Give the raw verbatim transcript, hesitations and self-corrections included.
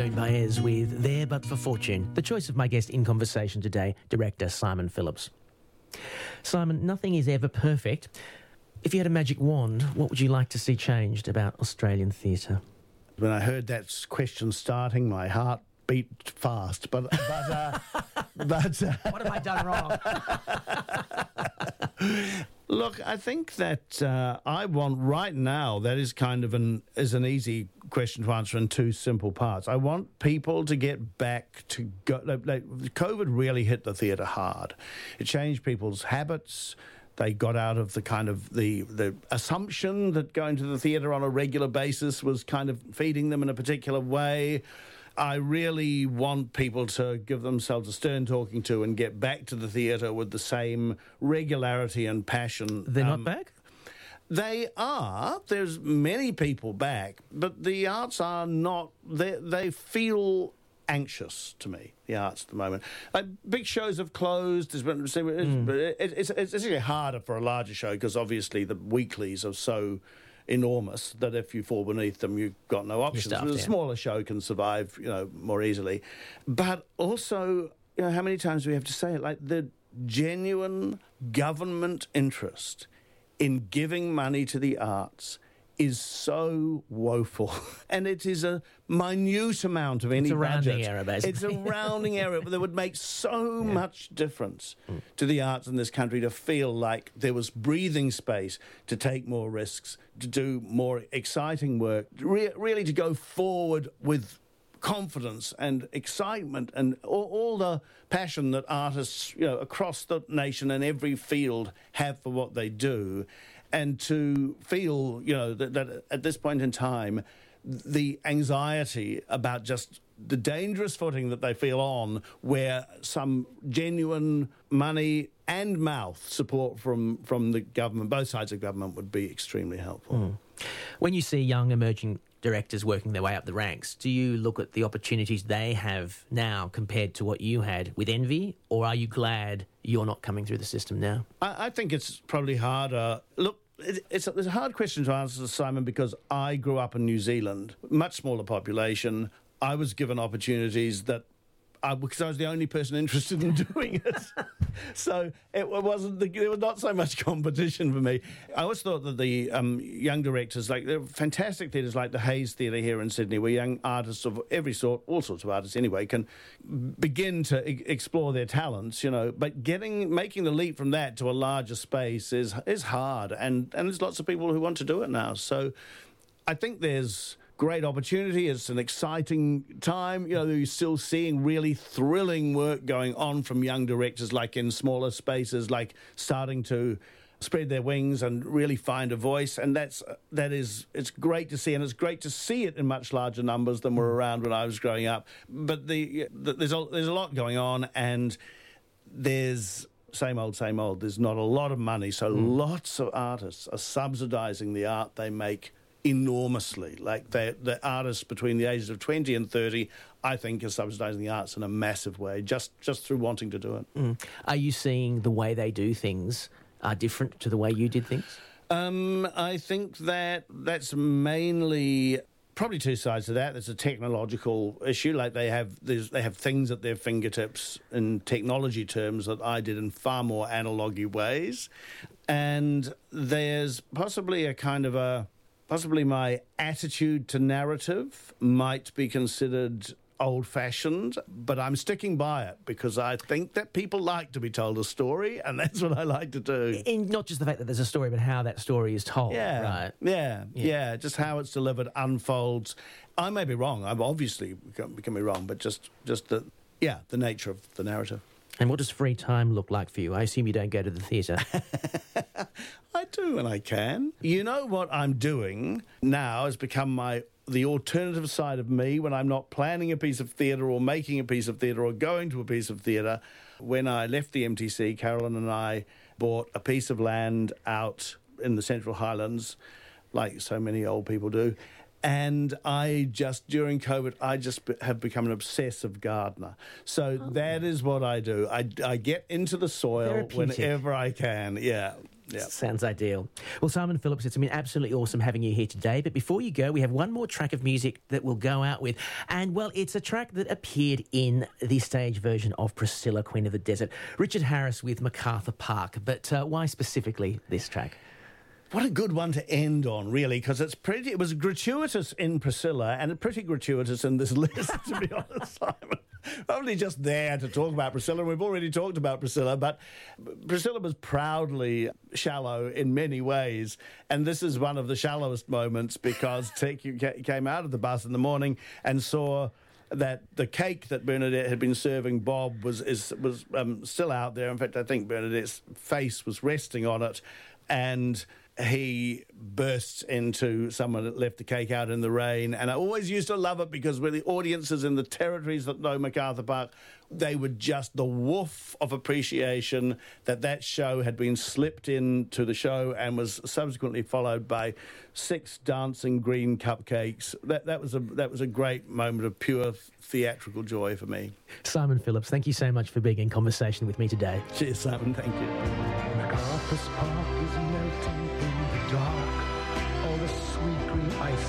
Baez with There But For Fortune, the choice of my guest in conversation today, director Simon Phillips. Simon, nothing is ever perfect. If you had a magic wand, what would you like to see changed about Australian theatre? When I heard that question starting, my heart beat fast. But but uh, but uh, What have I done wrong? Look, I think that uh, I want right now. That is kind of an is an easy question to answer in two simple parts. I want people to get back to go. Like, like, COVID really hit the theatre hard. It changed people's habits. They got out of the kind of the the assumption that going to the theatre on a regular basis was kind of feeding them in a particular way. I really want people to give themselves a stern talking to and get back to the theatre with the same regularity and passion. They're Um, not back? They are. There's many people back, but the arts are not. They they feel anxious to me. The arts at the moment, like big shows have closed. There's been, Mm. but it, it's it's actually harder for a larger show because obviously the weeklies are so enormous that if you fall beneath them, you've got no options. stuffed, But a yeah. smaller show can survive, you know, more easily. But also, you know, how many times do we have to say it? Like the genuine government interest in giving money to the arts is so woeful, and it is a minute amount of any It's a rounding budget. error, basically. It's a rounding error, but that would make so much difference to the arts in this country to feel like there was breathing space to take more risks, to do more exciting work, re- really to go forward with confidence and excitement and all, all the passion that artists, you know, across the nation in every field have for what they do, and to feel, you know, that, that at this point in time, the anxiety about just the dangerous footing that they feel on, where some genuine money and mouth support from, from the government, both sides of government, would be extremely helpful. Mm. When you see young emerging directors working their way up the ranks, do you look at the opportunities they have now compared to what you had with envy, or are you glad you're not coming through the system now? I, I think it's probably harder. Look, it, it's, a, it's a hard question to answer, Simon, because I grew up in New Zealand, much smaller population. I was given opportunities that I, because I was the only person interested in doing it. So it wasn't the, there was not so much competition for me. I always thought that the um, young directors, like there are fantastic theatres like the Hayes Theatre here in Sydney, where young artists of every sort, all sorts of artists anyway, can begin to e- explore their talents, you know. But getting making the leap from that to a larger space is is hard, and and there's lots of people who want to do it now. So I think there's great opportunity. It's an exciting time. You know, you're still seeing really thrilling work going on from young directors, like in smaller spaces, like starting to spread their wings and really find a voice. And that's that is it's great to see, and it's great to see it in much larger numbers than were around when I was growing up. But the, the there's a, there's a lot going on, and there's same old, same old. There's not a lot of money, so mm. lots of artists are subsidising the art they make enormously. Like the the artists between the ages of twenty and thirty, I think, are subsidising the arts in a massive way, just just through wanting to do it. Mm. Are you seeing the way they do things are different to the way you did things? Um, I think that that's mainly probably two sides to that. There's a technological issue, like they have there's, they have things at their fingertips in technology terms that I did in far more analogy ways, and there's possibly a kind of a Possibly my attitude to narrative might be considered old-fashioned, but I'm sticking by it because I think that people like to be told a story, and that's what I like to do. In not just the fact that there's a story, but how that story is told. Yeah, right? yeah, Yeah. yeah, just how it's delivered unfolds. I may be wrong. I'm obviously can, can be wrong, but just, just the, yeah, the nature of the narrative. And what does free time look like for you? I assume you don't go to the theatre. I do when I can. You know what I'm doing now has become my the alternative side of me when I'm not planning a piece of theatre or making a piece of theatre or going to a piece of theatre. When I left the M T C, Carolyn and I bought a piece of land out in the Central Highlands, like so many old people do. And I just, during COVID, I just be, have become an obsessive gardener. So oh. that is what I do. I, I get into the soil Therapeutic. whenever I can, yeah. Yeah. Sounds ideal. Well, Simon Phillips, it's been absolutely awesome having you here today. But before you go, we have one more track of music that we'll go out with. And, well, it's a track that appeared in the stage version of Priscilla, Queen of the Desert. Richard Harris with MacArthur Park. But uh, why specifically this track? What a good one to end on, really, because it's pretty. It was gratuitous in Priscilla and pretty gratuitous in this list, to be honest, Simon. Only just there to talk about Priscilla. We've already talked about Priscilla, but Priscilla was proudly shallow in many ways, and this is one of the shallowest moments because T Q came out of the bus in the morning and saw that the cake that Bernadette had been serving Bob was is, was um, still out there. In fact, I think Bernadette's face was resting on it, and he bursts into someone that left the cake out in the rain. And I always used to love it because with the audiences in the territories that know MacArthur Park, they were just the woof of appreciation that that show had been slipped into the show and was subsequently followed by six dancing green cupcakes. That that was a that was a great moment of pure theatrical joy for me. Simon Phillips, thank you so much for being in conversation with me today. Cheers, Simon. Thank you. MacArthur's Park is melting